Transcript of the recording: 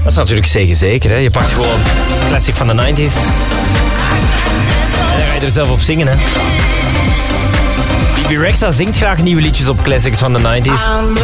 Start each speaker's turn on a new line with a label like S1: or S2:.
S1: Dat is natuurlijk zeker, hè. Je pakt gewoon een classic van de 90s. En dan ga je er zelf op zingen, hè. Bebe Rexha zingt graag nieuwe liedjes op classics van de 90s.